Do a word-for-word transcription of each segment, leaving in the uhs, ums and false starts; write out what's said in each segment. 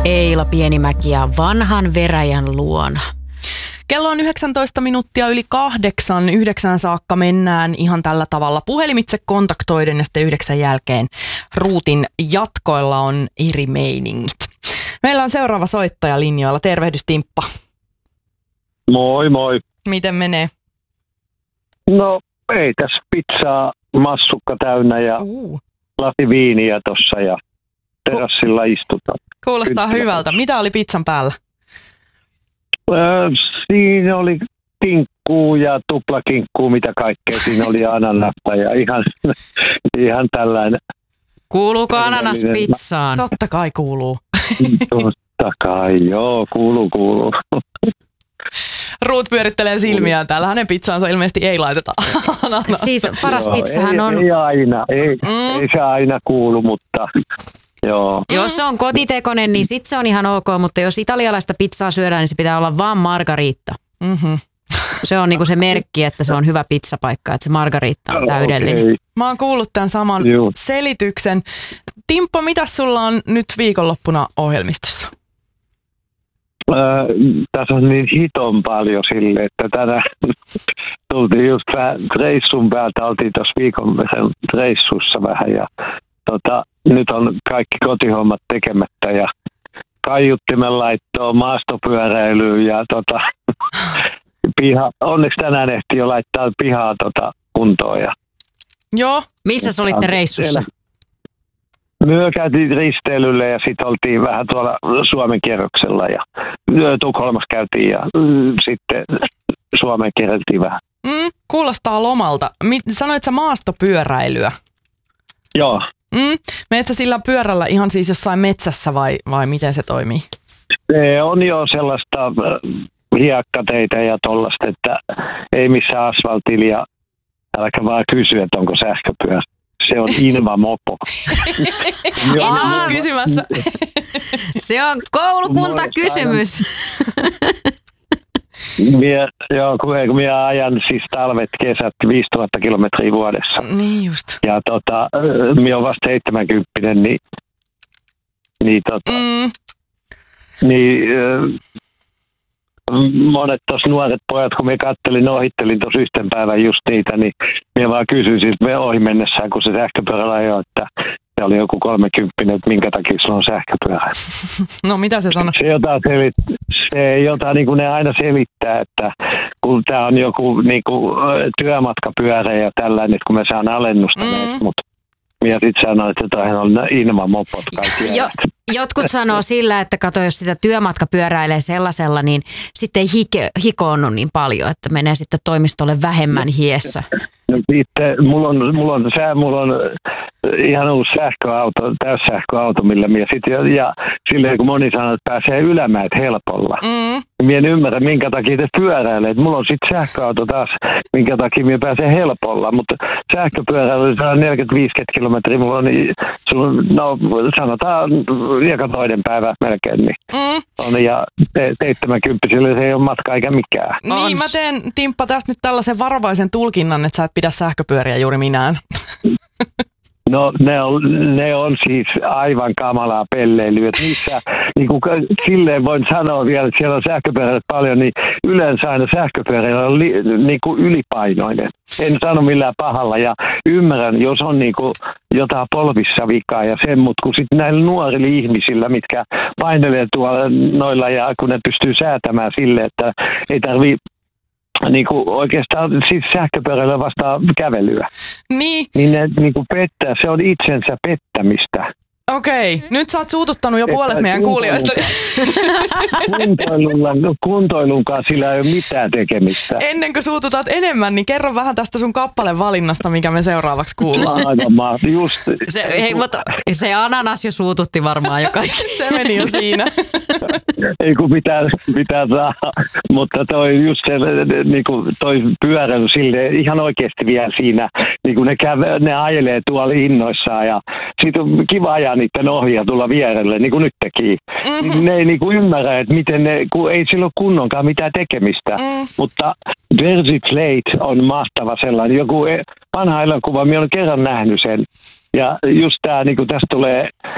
Eila Pienimäki ja vanhan veräjän luona. Kello on yhdeksäntoista minuuttia yli kahdeksan. Yhdeksän saakka mennään ihan tällä tavalla puhelimitse kontaktoiden ja sitten yhdeksän jälkeen ruutin jatkoilla on eri meiningit. Meillä on seuraava soittaja linjoilla. Tervehdys Timppa. Moi moi. Miten menee? No ei tässä pizzaa, massukka täynnä ja Uh. lasi viiniä tossa ja terassilla istutaan. Kuulostaa Kyllä. hyvältä. Mitä oli pizzan päällä? Öö, siinä oli kinkkuu ja tuplakinkkuu, mitä kaikkea. Siinä oli ananasta ja ihan, ihan tällainen. Kuuluuko ananas pizzaan? Totta kai kuuluu. Totta kai, joo, kuuluu, kuuluu. Ruut pyörittelee silmiään täällä. Hänen pizzaansa ilmeisesti ei laiteta ananasta. Siis paras Joo, pizzahan ei, on... Ei aina, ei, Mm. ei se aina kuulu, mutta joo. Jos se on kotitekoinen, niin sit se on ihan ok, mutta jos italialaista pizzaa syödään, niin se pitää olla vaan margaritta. Mm-hmm. Se on niinku se merkki, että se on hyvä pizzapaikka, että se margaritta on täydellinen. Okei. Mä oon kuullut tämän saman Juu. selityksen. Timppo, mitä sulla on nyt viikonloppuna ohjelmistossa? Öö, tässä on niin hiton paljon sille, että tänään tultiin just vähän reissun päältä, oltiin tuossa viikon verran reissussa vähän ja tota, nyt on kaikki kotihommat tekemättä ja kaiuttimen laittoa, maastopyöräilyyn ja tota, piha, onneksi tänään ehti jo laittaa pihaa tota, kuntoon. Ja, Joo. Missä sä olitte reissussa? Myö käytiin risteilylle ja sitten oltiin vähän tuolla Suomen kierroksella ja Tukholmassa käytiin ja mm, sitten Suomen kierreltiin vähän. Mm, kuulostaa lomalta. Mi- sanoit sä maastopyöräilyä? Joo. Mm, meet sä sillä pyörällä ihan siis jossain metsässä vai, vai miten se toimii? Se on jo sellaista äh, hiekkateitä ja tollaista, että ei missään asfaltilla ja älkää vaan kysyä, että onko sähköpyörä. Se on Inva-mopo. En ollut kysymässä. Se on koulukuntakysymys. Mie, joo, kun, kun minä ajan siis talvet, kesät viisituhatta kilometriä vuodessa. Niin just. Ja tota, minä olen vasta seitsemänkymppinen, niin, niin, tota, Mm, niin monet tuossa nuoret pojat, kun minä kattelin, ohittelin tuossa yhten päivän just niitä, niin minä vaan kysyin siltä ohi mennessään, kun se sähköpyörällä ajoi, että se oli joku kolmekymppinen, että minkä takia sulla on sähköpyörä. no mitä se sanoo? Se jotain, selit, se jotain niin kuin ne aina selittää, että kun tämä on joku niin kuin, työmatkapyörä ja tällainen, että kun me saan alennusta Mm. näistä, mutta minä sitten sanoin, että toihan on Inva-mopot kaikki. Jo, jotkut sanoo sillä, että kato, jos sitä työmatka pyöräilee sellaisella, niin sitten ei hike, hikoonnu niin paljon, että menee sitten toimistolle vähemmän hiessä. No sitten mulla on, mulla on, sää, mulla on ihan uusi sähköauto, täyssähköauto, millä minä sitten, ja, ja silleen kun moni sanoo, että pääsee ylämäet helpolla. Mm, Minä en ymmärrä, minkä takia te pyöräilee. Et mulla on sitten sähköauto taas, minkä takia minä pääsen helpolla. Mutta sähköpyöräily saa neljäkymmentä kilometriä. Mulla on, no sanotaan, joka toinen päivä melkein. Niin mm. on, ja seitsemänkymppisille se ei ole matka eikä mikään. Niin mä teen, Timppa, tästä nyt tällaisen varovaisen tulkinnan, että sä et pidä sähköpyöriä juuri minään. No ne on, ne on siis aivan kamalaa pelleilyä. Niissä, niin kuin, silleen voin sanoa vielä, että siellä on sähköpyöräillä paljon, niin yleensä aina sähköpyöräillä on li, niin kuin ylipainoinen. En sano millään pahalla ja ymmärrän, jos on niin kuin jotain polvissa vikaa ja sen, mutta kun sitten näillä nuorilla ihmisillä, mitkä painelee tuolla noilla ja kun ne pystyy säätämään silleen, että ei tarvitse niin kuin oikeastaan siis sähköpyöräillä vastaan kävelyä. Niin, Niin ne niin kuin pettää, se on itsensä pettämistä. okei. Nyt sä oot suututtanut jo puolet meidän kuulijoista. Kuntoilulla, no kuntoilunkaan sillä ei ole mitään tekemistä. Ennen kuin suututat enemmän, niin kerro vähän tästä sun kappaleen-valinnasta, mikä me seuraavaksi kuullaan. Aivan maa, just. Se, hei, mutta se ananas jo suututti varmaan jo kaikki. Se meni jo siinä. Ei kun pitää, pitää saada, mutta toi just se, niin kuin toi pyöräily silleen ihan oikeasti vielä siinä, niin kuin ne, käve, ne ajelee tuolla innoissaan ja sit on kiva ajaa niiden ohi ja tulla vierelle, niin kuin nyt teki. Mm-hmm. Ne ei niin kuin ymmärrä, että miten ne, kun ei sillä ole kunnonkaan mitään tekemistä, Mm. mutta Jersey Flate on mahtava sellainen, joku vanha elokuva, minä olen kerran nähnyt sen ja just tämä, niin kuin tästä tulee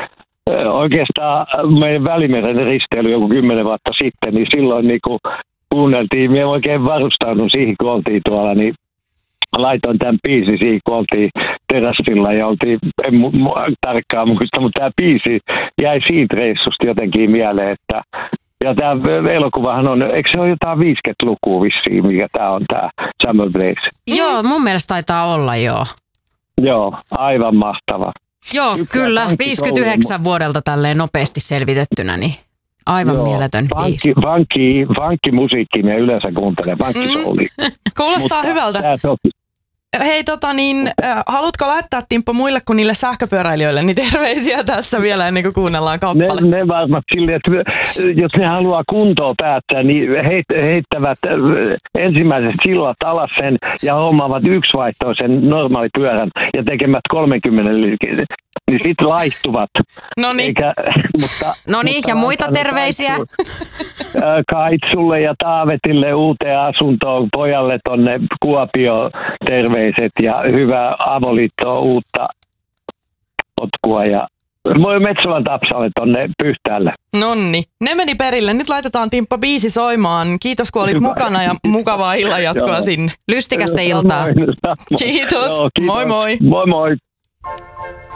oikeastaan meidän Välimeren risteily joku kymmenen vuotta sitten, niin silloin niin kuin kuunneltiin, me oikein varustaudun siihen, kun oltiin tuolla, niin laitoin tämän biisin siihen, kun oltiin terassilla ja oltiin, en mu- mu- tarkkaan muista, mutta tämä biisi jäi siitä reissusta jotenkin mieleen, että ja tämä elokuvahan on, eikö se ole jotain viisikymmentälukua vissiin, mikä tämä on tämä Summer Blaze? Joo, mun mielestä taitaa olla joo. Joo, aivan mahtava. Joo, Yksi kyllä, pankki viisikymmentäyhdeksän vuodelta tälleen nopeasti selvitettynä, niin aivan Joo, mieletön biisi. Pankki, pankki, pankkimusiikki me yleensä kuuntelee, pankkisouli. Mm. Kuulostaa Mutta hyvältä. tää sopi. Hei, tota niin, äh, haluatko lähettää, Timppo, muille kuin niille sähköpyöräilijöille, niin terveisiä tässä vielä ennen kuin kuunnellaan kappale. Ne, ne varmat silleen, että jos ne haluaa kuntoa päättää, niin heit, heittävät ensimmäisestä sillat alas sen ja hommaavat yksivaihtoisen normaalipyörän ja tekemät kolmekymmentä liikkeelle. Niin sit laihtuvat. Noniin. Eikä, mutta, Noniin, mutta ja muita laitan terveisiä? Kaitsu- Kaitsulle ja Taavetille uuteen asuntoon, pojalle tonne Kuopio terveiset ja hyvää avoliittoa, uutta potkua ja moi Metsolan Tapsalle tonne Pyhtäälle. Nonni, ne meni perille. Nyt laitetaan, Timppo, biisi soimaan. Kiitos, kun olit Hyvä. mukana ja mukavaa illanjatkoa Joo. sinne. Lystikästä iltaa. Samoin, samoin. Kiitos. Joo, kiitos. Moi moi. Moi moi.